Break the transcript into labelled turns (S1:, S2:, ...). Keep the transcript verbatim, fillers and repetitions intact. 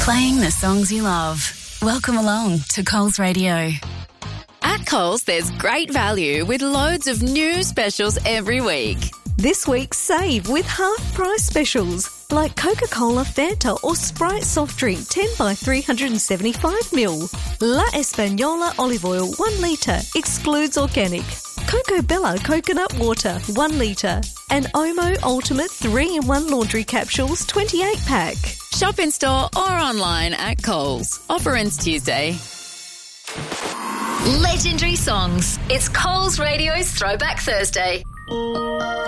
S1: Playing the songs you love. Welcome along to Coles Radio.
S2: At Coles, there's great value with loads of new specials every week.
S3: This week, save with half-price specials like Coca-Cola, Fanta or Sprite soft drink ten by three hundred seventy-five milliliters. La Española olive oil one litre, excludes organic. Coco Bella coconut water one litre. And Omo Ultimate three in one laundry capsules twenty-eight pack.
S2: Shop in store or online at Coles. Offer ends Tuesday.
S4: Legendary songs. It's Coles Radio's Throwback Thursday.